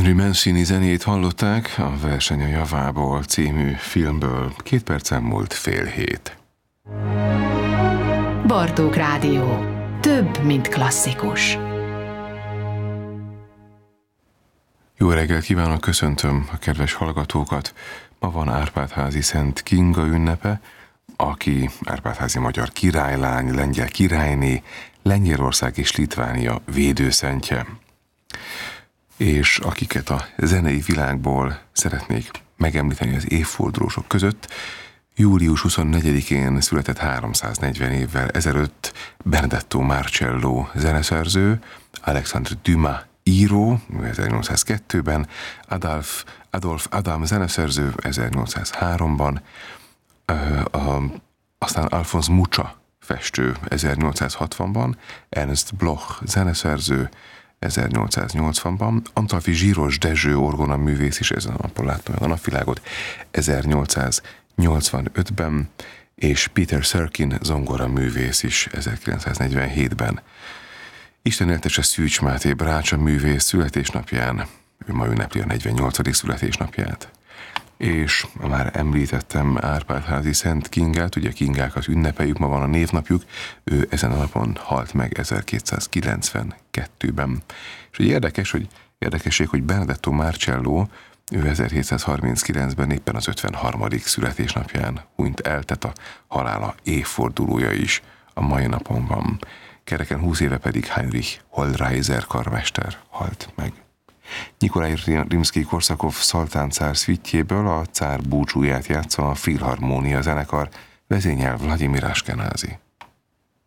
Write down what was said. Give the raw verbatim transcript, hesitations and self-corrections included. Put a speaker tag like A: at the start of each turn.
A: Henry Mancini zenét hallották a Verseny a javából című filmből. Két percen múlt fél hét.
B: Bartók Rádió. Több, mint klasszikus.
A: Jó reggelt kívánok, köszöntöm a kedves hallgatókat. Ma van Árpád-házi Szent Kinga ünnepe, aki Árpád-házi magyar királylány, lengyel királyné, Lengyelország és Litvánia védőszentje. És akiket a zenei világból szeretnék megemlíteni az évfordulósok között, július huszonnegyedikén született háromszáznegyven évvel ezelőtt Benedetto Marcello zeneszerző, Alexandre Dumas író ezernyolcszázkettőben, Adolf, Adolf Adam zeneszerző ezernyolcszázháromban, aztán Alphonse Mucha festő ezernyolcszázhatvanban, Ernst Bloch zeneszerző ezernyolcszáznyolcvanban, Antalfi Zsíros Dezső orgona művész is, ezen a napon láttam meg a napvilágot, ezernyolcszáznyolcvanötben, és Peter Serkin zongora művész is ezerkilencszáznegyvenhétben. Isten éltesse Szűcs Máté brácsa művész születésnapján, ő ma ünnepli a negyvennyolcadik születésnapját. És már említettem Árpád-házi Szent Kingát, ugye Kingákat ünnepeljük, ma van a névnapjuk, ő ezen a napon halt meg ezerkétszázkilencvenkettőben. És ugye érdekes, hogy érdekesség, hogy Benedetto Marcello, ő ezerhétszázharminckilencben éppen az ötvenharmadik születésnapján hunyt el, tehát a halála évfordulója is a mai napon van. Kereken húsz éve pedig Heinrich Hollreiser karmester halt meg. Nyikolaj Rimszkij-Korszakov Szaltán cár szvitjéből a cár búcsúját játsza a Filharmónia zenekar, vezényel Vladimir Ashkenazi.